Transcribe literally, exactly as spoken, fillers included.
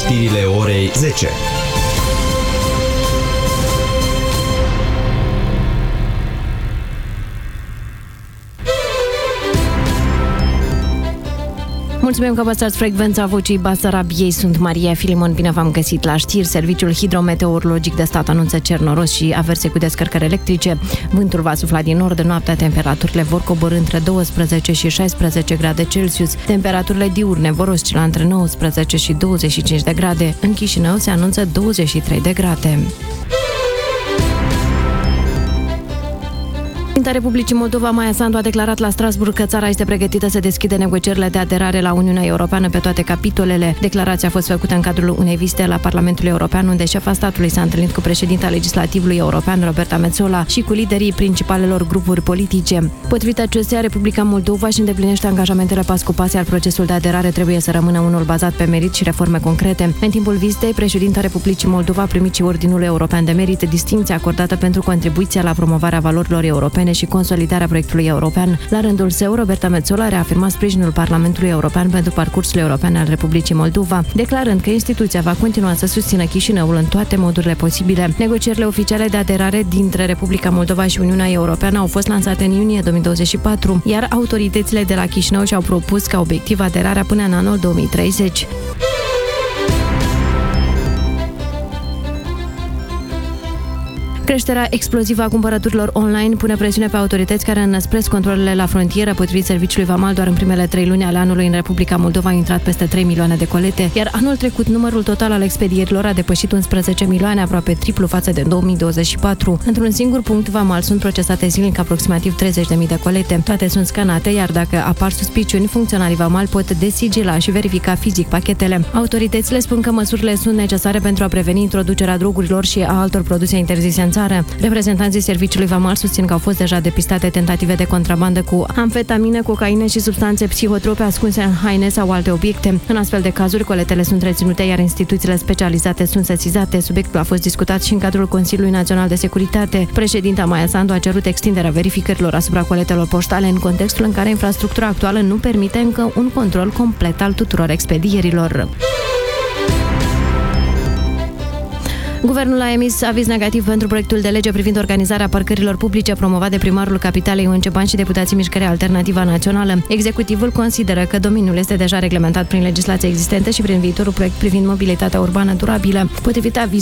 Știrile orei zece. Mulțumim că păstrați frecvența Vocii Basarabiei. Sunt Maria Filimon, bine v-am găsit la știri. Serviciul Hidrometeorologic de Stat anunță cer noros și averse cu descărcări electrice. Vântul va sufla din nord. Noaptea temperaturile vor coborî între douăsprezece și șaisprezece grade Celsius. Temperaturile diurne vor oscila între nouăsprezece și douăzeci și cinci de grade. În Chișinău se anunță douăzeci și trei de grade. Președinta Republicii Moldova, Maia Sandu, a declarat la Strasbourg că țara este pregătită să deschide negocierile de aderare la Uniunea Europeană pe toate capitolele. Declarația a fost făcută în cadrul unei vizite la Parlamentul European, unde șefa statului s-a întâlnit cu președinta legislativului european, Roberta Metsola, și cu liderii principalelor grupuri politice. Potrivit acesteia, Republica Moldova își îndeplinește angajamentele pas cu pas, iar procesul de aderare trebuie să rămână unul bazat pe merit și reforme concrete. În timpul vizitei, președinta Republicii Moldova a primit și Ordinul European de Merit, distinție acordată pentru contribuția la promovarea valorilor europene și consolidarea proiectului european. La rândul său, Roberta Metsola a reafirmat sprijinul Parlamentului European pentru parcursul european al Republicii Moldova, declarând că instituția va continua să susțină Chișinăul în toate modurile posibile. Negocierile oficiale de aderare dintre Republica Moldova și Uniunea Europeană au fost lansate în iunie două mii douăzeci și patru, iar autoritățile de la Chișinău și-au propus ca obiectiv aderarea până în anul două mii treizeci. Creșterea explozivă a cumpărăturilor online pune presiune pe autorități care înăspresc controlele la frontieră. Potrivit serviciului vamal, doar în primele trei luni ale anului în Republica Moldova au intrat peste trei milioane de colete, iar anul trecut numărul total al expedierilor a depășit unsprezece milioane, aproape triplu față de două mii douăzeci și patru. Într-un singur punct vamal sunt procesate zilnic aproximativ treizeci de mii de colete. Toate sunt scanate, iar dacă apar suspiciuni, funcționarii vamal pot desigila și verifica fizic pachetele. Autoritățile spun că măsurile sunt necesare pentru a preveni introducerea drogurilor și a altor produse interzise în țară. Reprezentanții serviciului vamal susțin că au fost deja depistate tentative de contrabandă cu amfetamine, cocaină și substanțe psihotrope ascunse în haine sau alte obiecte. În astfel de cazuri, coletele sunt reținute, iar instituțiile specializate sunt sesizate. Subiectul a fost discutat și în cadrul Consiliului Național de Securitate. Președinta Maia Sandu a cerut extinderea verificărilor asupra coletelor poștale în contextul în care infrastructura actuală nu permite încă un control complet al tuturor expedierilor. Guvernul a emis aviz negativ pentru proiectul de lege privind organizarea parcărilor publice promovat de primarul capitalei Ion Ceban și deputații Mișcarea Alternativă Națională. Executivul consideră că domeniul este deja reglementat prin legislația existentă și prin viitorul proiect privind mobilitatea urbană durabilă. Potrivit avizului,